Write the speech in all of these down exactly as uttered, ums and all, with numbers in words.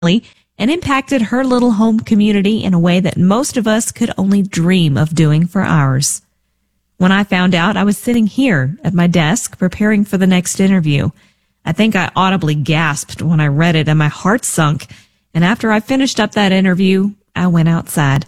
and impacted her little home community in a way that most of us could only dream of doing for ours. When I found out, I was sitting here at my desk preparing for the next interview. I think I audibly gasped when I read it and my heart sunk. And after I finished up that interview, I went outside.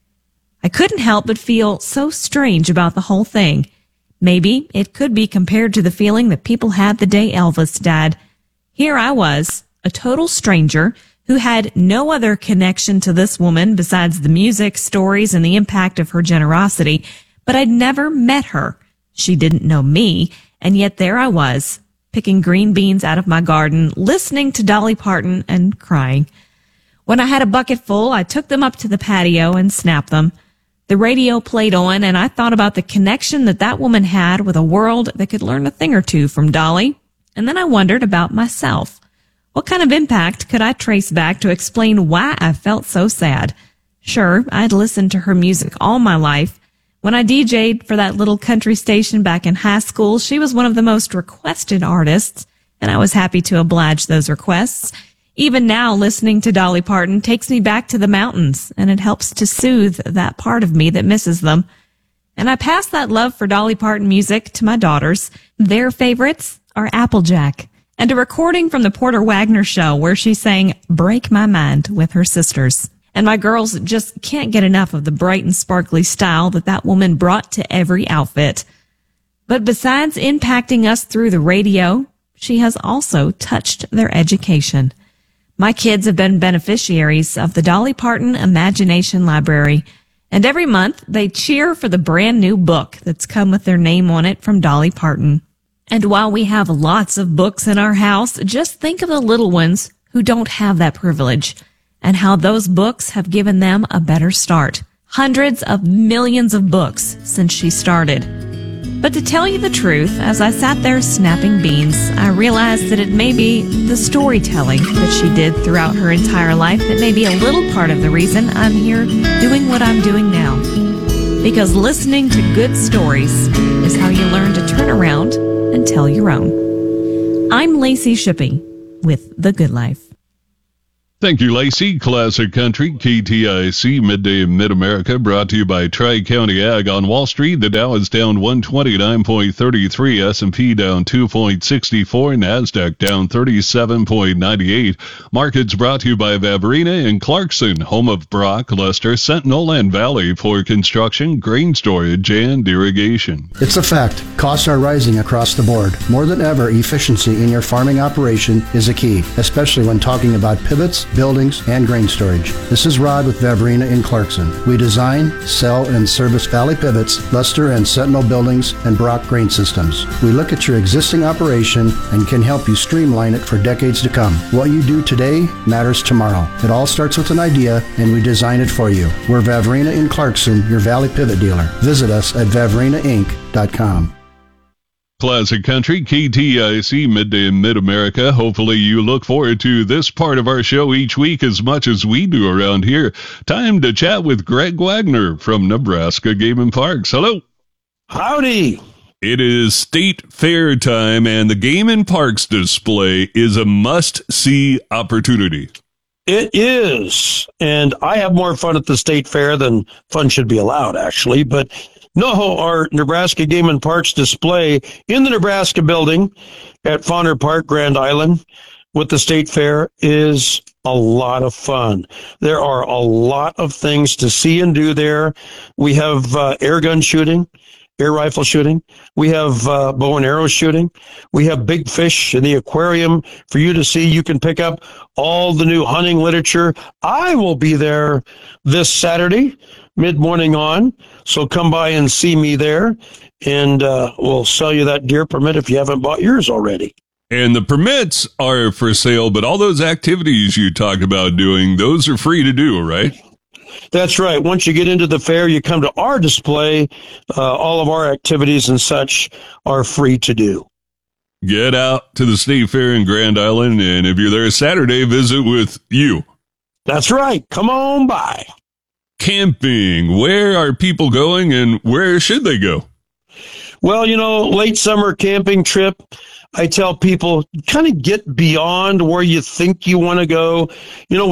I couldn't help but feel so strange about the whole thing. Maybe it could be compared to the feeling that people had the day Elvis died. Here I was, a total stranger who had no other connection to this woman besides the music, stories, and the impact of her generosity, but I'd never met her. She didn't know me, and yet there I was, picking green beans out of my garden, listening to Dolly Parton and crying. When I had a bucket full, I took them up to the patio and snapped them. The radio played on, and I thought about the connection that that woman had with a world that could learn a thing or two from Dolly. And then I wondered about myself. What kind of impact could I trace back to explain why I felt so sad? Sure, I'd listened to her music all my life. When I D J'd for that little country station back in high school, she was one of the most requested artists, and I was happy to oblige those requests. Even now, listening to Dolly Parton takes me back to the mountains, and it helps to soothe that part of me that misses them. And I pass that love for Dolly Parton music to my daughters. Their favorites are Applejack, and a recording from the Porter Wagner show where she sang Break My Mind with her sisters. And my girls just can't get enough of the bright and sparkly style that that woman brought to every outfit. But besides impacting us through the radio, she has also touched their education. My kids have been beneficiaries of the Dolly Parton Imagination Library, and every month they cheer for the brand new book that's come with their name on it from Dolly Parton. And while we have lots of books in our house, just think of the little ones who don't have that privilege and how those books have given them a better start. Hundreds of millions of books since she started. But to tell you the truth, as I sat there snapping beans, I realized that it may be the storytelling that she did throughout her entire life that may be a little part of the reason I'm here doing what I'm doing now. Because listening to good stories is how you learn to turn around and tell your own. I'm Lacey Shippey with The Good Life. Thank you, Lacey. Classic Country, K T I C, Midday in Mid-America, brought to you by Tri-County Ag. On Wall Street, the Dow is down one twenty-nine point three three, S and P down two point six four, NASDAQ down thirty-seven point nine eight. Markets brought to you by Vavrina in Clarkson, home of Brock, Lester, Sentinel, and Valley for construction, grain storage, and irrigation. It's a fact. Costs are rising across the board. More than ever, efficiency in your farming operation is a key, especially when talking about pivots, buildings, and grain storage. This is Rod with Vavrina in Clarkson. We design, sell, and service Valley Pivots, Luster and Sentinel buildings, and Brock grain systems. We look at your existing operation and can help you streamline it for decades to come. What you do today matters tomorrow. It all starts with an idea, and we design it for you. We're Vavrina in Clarkson, your Valley Pivot dealer. Visit us at vavrina inc dot com. Classic Country, K T I C, Midday in Mid-America. Hopefully you look forward to this part of our show each week as much as we do around here. Time to chat with Greg Wagner from Nebraska Game and Parks. Hello. Howdy. It is State Fair time, and the Game and Parks display is a must-see opportunity. It is, and I have more fun at the State Fair than fun should be allowed, actually, but no, our Nebraska Game and Parks display in the Nebraska building at Fauner Park, Grand Island, with the State Fair is a lot of fun. There are a lot of things to see and do there. We have uh, air gun shooting, air rifle shooting. We have uh, bow and arrow shooting. We have big fish in the aquarium for you to see. You can pick up all the new hunting literature. I will be there this Saturday, mid-morning on, so come by and see me there, and uh, we'll sell you that deer permit if you haven't bought yours already. And the permits are for sale, but all those activities you talk about doing, those are free to do, right? That's right. Once you get into the fair, you come to our display. Uh, all of our activities and such are free to do. Get out to the State Fair in Grand Island, and if you're there Saturday, visit with you. That's right. Come on by. Camping. Where are people going, and where should they go? Well, you know, late summer camping trip, I tell people kind of get beyond where you think you want to go. You know,